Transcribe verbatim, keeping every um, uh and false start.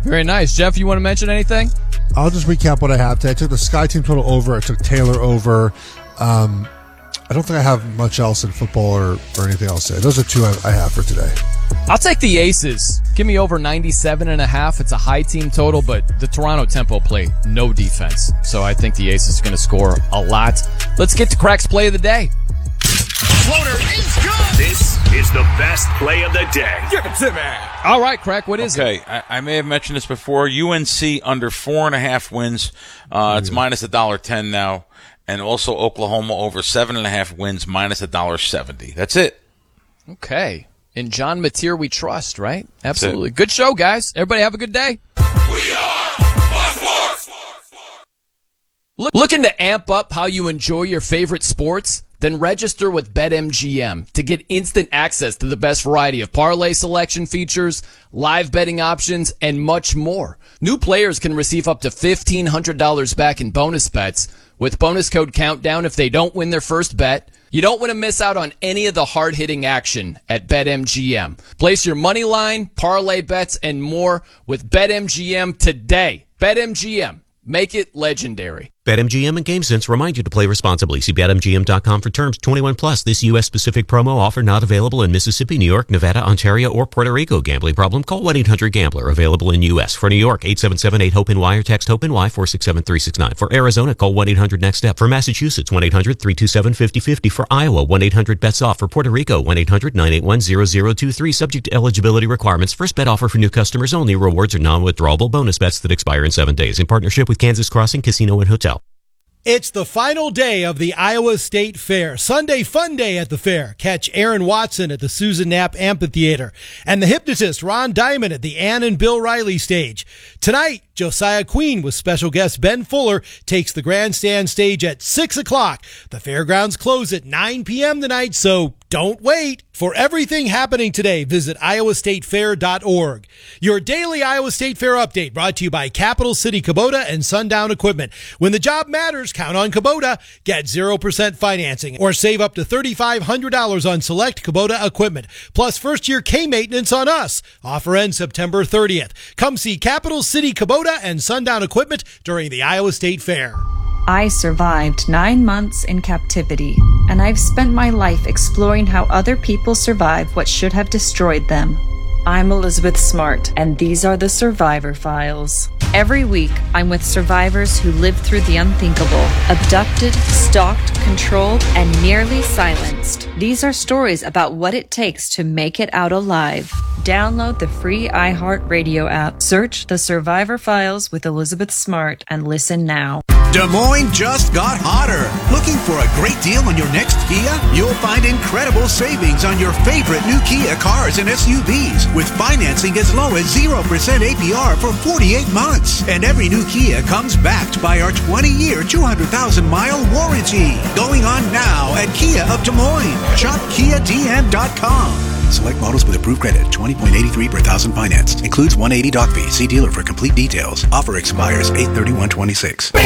Very nice. Jeff, you want to mention anything? I'll just recap what I have today. I took the Sky Team total over. I took Taylor over. Um, I don't think I have much else in football or, or anything else today. Those are two I, I have for today. I'll take the Aces. Give me over ninety-seven and a half. It's a high team total, but the Toronto Tempo play no defense. So I think the Aces are going to score a lot. Let's get to Crack's play of the day. Floater is good. This is the best play of the day. Give it to me. All right, Crack, what is okay, it? Okay, I, I may have mentioned this before. U N C under four and a half wins. Uh, it's minus a dollar ten now. And also Oklahoma over seven and a half wins, minus a dollar seventy. That's it. Okay. In John Mateer we trust, right? Absolutely. Good show, guys. Everybody have a good day. We are Fox Sports. Look, looking to amp up how you enjoy your favorite sports? Then register with BetMGM to get instant access to the best variety of parlay selection features, live betting options, and much more. New players can receive up to fifteen hundred dollars back in bonus bets with bonus code Countdown if they don't win their first bet. You don't want to miss out on any of the hard-hitting action at BetMGM. Place your money line, parlay bets, and more with BetMGM today. BetMGM. Make it legendary. BetMGM and GameSense remind you to play responsibly. See Bet M G M dot com for terms. twenty-one plus. This U S-specific promo offer not available in Mississippi, New York, Nevada, Ontario, or Puerto Rico. Gambling problem? Call one eight hundred gambler. Available in U S. For New York, eight seven seven eight HOPE-N-Y or text HOPE-N-Y four six seven three six nine. For Arizona, call one eight hundred next step. For Massachusetts, one eight hundred three two seven five zero five zero. For Iowa, one eight hundred bets off. For Puerto Rico, one eight hundred nine eight one zero zero two three. Subject to eligibility requirements. First bet offer for new customers only. Rewards are non-withdrawable bonus bets that expire in seven days. In partnership with Kansas Crossing Casino and Hotel. It's the final day of the Iowa State Fair. Sunday fun day at the fair. Catch Aaron Watson at the Susan Knapp Amphitheater and the hypnotist Ron Diamond at the Ann and Bill Riley stage. Tonight, Josiah Queen with special guest Ben Fuller takes the grandstand stage at six o'clock. The fairgrounds close at nine p.m. tonight, so don't wait. For everything happening today, visit iowa state fair dot org. Your daily Iowa State Fair update brought to you by Capital City Kubota and Sundown Equipment. When the job matters, count on Kubota. Get zero percent financing or save up to three thousand five hundred dollars on select Kubota equipment. Plus first-year K-maintenance on us. Offer ends September thirtieth. Come see Capital City Kubota and Sundown Equipment during the Iowa State Fair. I survived nine months in captivity, and I've spent my life exploring how other people survive what should have destroyed them. I'm Elizabeth Smart, and these are the Survivor Files. Every week, I'm with survivors who lived through the unthinkable, abducted, stalked, controlled, and nearly silenced. These are stories about what it takes to make it out alive. Download the free iHeartRadio app, search The Survivor Files with Elizabeth Smart, and listen now. Des Moines just got hotter. Looking for a great deal on your next Kia? You'll find incredible savings on your favorite new Kia cars and S U Vs with financing as low as zero percent A P R for forty-eight months. And every new Kia comes backed by our twenty-year, two hundred thousand mile warranty. Going on now at Kia of Des Moines. Shop Kia D M dot com. Select models with approved credit. twenty point eight three per thousand financed. Includes one hundred eighty doc fee. See dealer for complete details. Offer expires eight thirty-one twenty-six.